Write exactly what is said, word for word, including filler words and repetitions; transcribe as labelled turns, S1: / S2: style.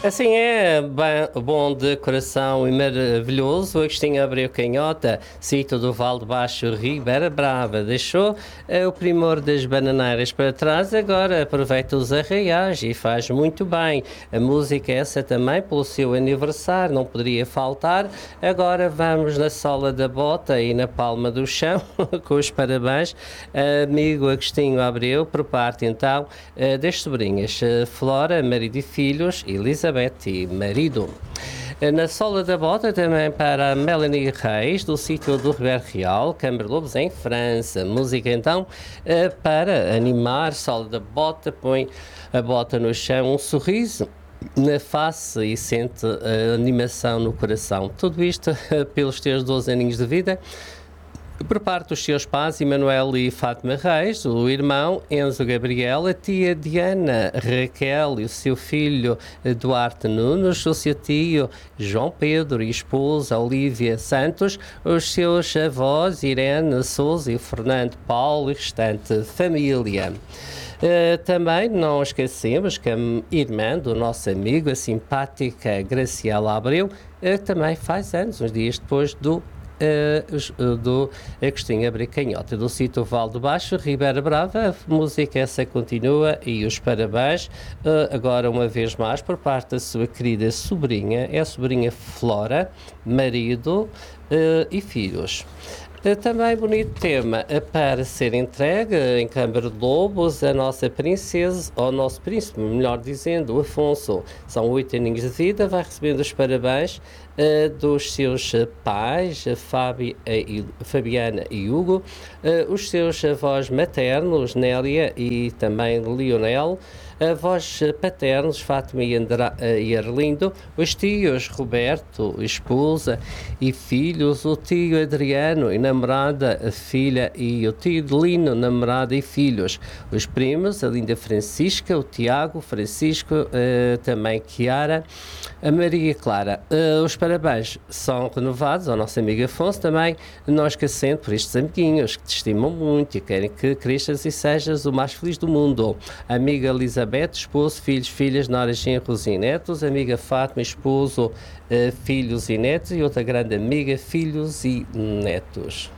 S1: Assim é, bem, bom de coração e maravilhoso. Agostinho Abreu Canhota, sítio do Val de Baixo, Ribeira Brava. Deixou eh, o primor das bananeiras para trás, agora aproveita os arraiais e faz muito bem. A música essa também, pelo seu aniversário, não poderia faltar. Agora vamos na sola da bota e na palma do chão, com os parabéns. Amigo Agostinho Abreu, por parte então eh, das sobrinhas eh, Flora, marido e filhos, Elizabeth e marido. Na sola da bota também para a Melanie Reis, do sítio do Ribeiro Real, Câmara Lobos, em França. Música então para animar, sola da bota, põe a bota no chão, um sorriso na face e sente a animação no coração. Tudo isto pelos teus doze aninhos de vida. Por parte dos seus pais, Emanuel e Fátima Reis, o irmão Enzo Gabriel, a tia Diana Raquel e o seu filho Duarte Nunes, o seu tio João Pedro e esposa Olívia Santos, os seus avós Irene Souza e Fernando Paulo e restante família. Uh, também não esquecemos que a irmã do nosso amigo, a simpática Graciela Abreu, uh, também faz anos, uns dias depois do Uh, do Agostinho Abreu Canhota, do sítio Val do Baixo, Ribeira Brava. A música essa continua e os parabéns, uh, agora uma vez mais, por parte da sua querida sobrinha, é a sobrinha Flora, marido uh, e filhos. Também bonito tema para ser entregue em Câmara de Lobos a nossa princesa, ou nosso príncipe, melhor dizendo, o Afonso. São oito aninhos de vida, vai recebendo os parabéns uh, dos seus pais, Fabi, uh, Fabiana e Hugo, uh, os seus avós maternos, Nélia e também Lionel, avós paternos, Fátima e, Andra, e Arlindo, os tios Roberto, esposa e filhos, o tio Adriano e namorada, a filha, e o tio Lino, namorada e filhos, os primos, a linda Francisca, o Tiago, Francisco, uh, também Chiara, a Maria Clara. Uh, os parabéns são renovados ao nosso amigo Afonso, também não esquecendo por estes amiguinhos que te estimam muito e querem que cresças e sejas o mais feliz do mundo. A amiga Elizabeth, esposo, filhos, filhas, noras, genros e netos, amiga Fátima, esposo, uh, filhos e netos, e outra grande amiga, filhos e netos.